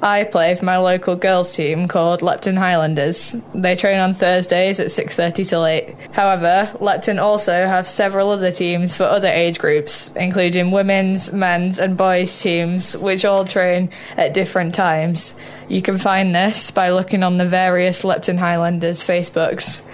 I play for my local girls team called Lepton Highlanders. They train on Thursdays at 6:30 till 8. However, Lepton also have several other teams for other age groups, including women's, men's and boys teams, which all train at different times. You can find this by looking on the various Lepton Highlanders Facebooks.